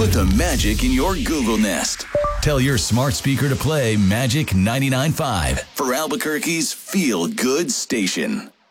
Put the magic in your Google Nest. Tell your smart speaker to play Magic 99.5 for Albuquerque's Feel Good Station.